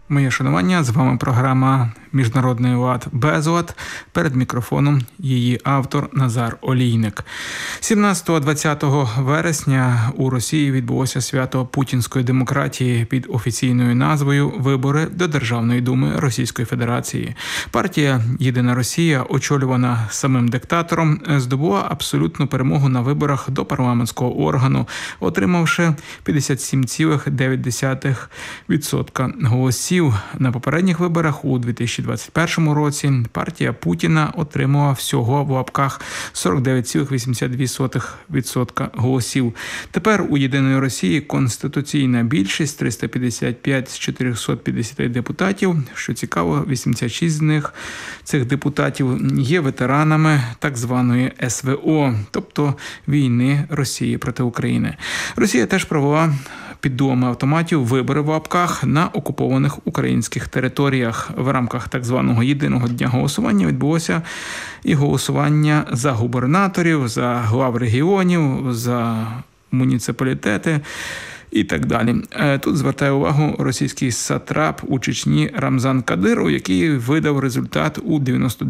Моє шанування, з вами програма «Міжнародний лад без лад». Перед мікрофоном її автор Назар Олійник. 17-20 вересня у Росії відбулося свято путінської демократії під офіційною назвою «Вибори до Державної думи Російської Федерації». Партія «Єдина Росія», очолювана самим диктатором, здобула абсолютну перемогу на виборах до парламентського органу, отримавши 57,9% голосів. На попередніх виборах у 2021 році партія Путіна отримала всього в лапках 49,82% голосів. Тепер у «Єдиної Росії» конституційна більшість 355 з 450 депутатів. Що цікаво, 86 з них, цих депутатів, є ветеранами так званої СВО, тобто війни Росії проти України. Росія теж провела під дулами автоматів вибори в лапках на окупованих українських територіях. В рамках так званого єдиного дня голосування відбулося і голосування за губернаторів, за глав регіонів, за муніципалітети і так далі. Тут звертає увагу російський сатрап у Чечні Рамзан Кадиров, який видав результат у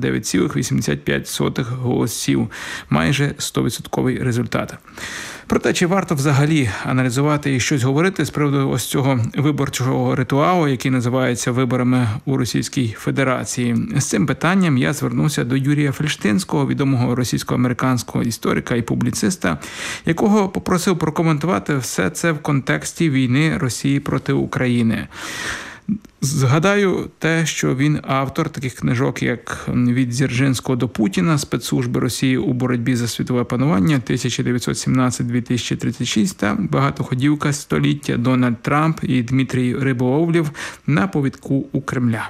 99,85% голосів. Майже 100% результат. Проте, чи варто взагалі аналізувати і щось говорити з приводу ось цього виборчого ритуалу, який називається виборами у Російській Федерації? З цим питанням я звернувся до Юрія Фельштинського, відомого російсько-американського історика і публіциста, якого попросив прокоментувати все це в контексті війни Росії проти України. Згадаю те, що він автор таких книжок, як «Від Дзержинського до Путіна. Спецслужби Росії у боротьбі за світове панування 1917-2036» та «Багатоходівка століття. Дональд Трамп і Дмитрій Риболовлєв на повідку у Кремля».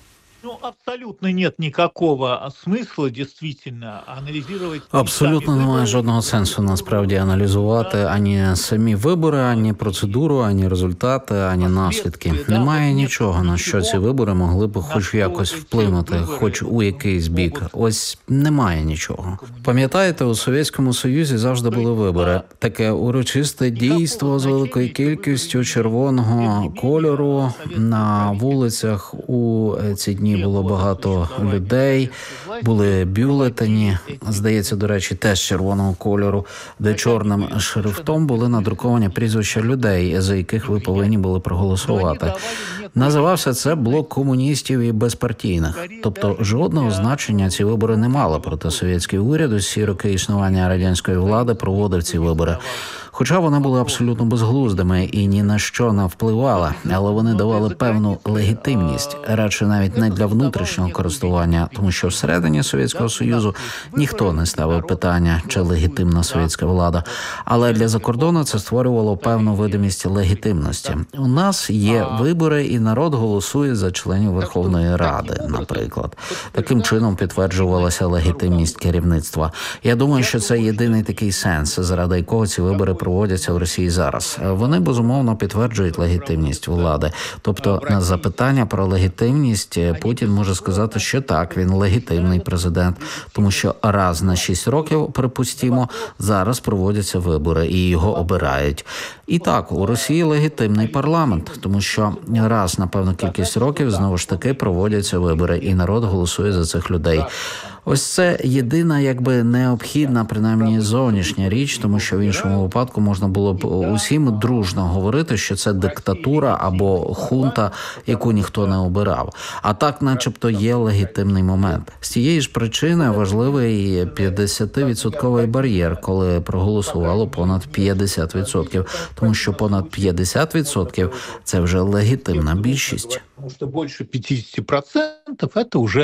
Абсолютно нет никакого смисла, действительно, аналізувати. Абсолютно немає жодного сенсу насправді аналізувати ані самі вибори, ані процедуру, ані результати, ані наслідки. Немає нічого, на що ці вибори могли б хоч якось вплинути, хоч у якийсь бік. Ось немає нічого. Пам'ятаєте, у Совєтському Союзі завжди були вибори. Таке урочисте дійство з великою кількістю червоного кольору на вулицях. У ці дні було багато людей, були бюлетені, здається, до речі, теж червоного кольору, де чорним шрифтом були надруковані прізвища людей, за яких ви повинні були проголосувати. Називався це блок комуністів і безпартійних. Тобто жодного значення ці вибори не мали, проте совєтський уряд усі роки існування радянської влади проводив ці вибори. Хоча вони були абсолютно безглуздими і ні на що не впливали, але вони давали певну легітимність, радше навіть не для внутрішнього користування, тому що всередині Совєтського Союзу ніхто не ставив питання, чи легітимна совєтська влада, але для закордону це створювало певну видимість легітимності. У нас є вибори, і народ голосує за членів Верховної Ради, наприклад. Таким чином підтверджувалася легітимність керівництва. Я думаю, що це єдиний такий сенс, заради якого ці вибори проводяться в Росії зараз. Вони, безумовно, підтверджують легітимність влади. Тобто на запитання про легітимність Путін може сказати, що так, він легітимний президент, тому що раз на 6 років, припустімо, зараз проводяться вибори і його обирають. І так, у Росії легітимний парламент, тому що раз на певну кількість років, знову ж таки, проводяться вибори, і народ голосує за цих людей. Ось це єдина, якби необхідна, принаймні, зовнішня річ, тому що в іншому випадку можна було б усім дружно говорити, що це диктатура або хунта, яку ніхто не обирав. А так, начебто, є легітимний момент. З цієї ж причини важливий 50% бар'єр, коли проголосувало понад 50%, тому що понад 50% – це вже легітимна більшість. Тому що більше 50% – це вже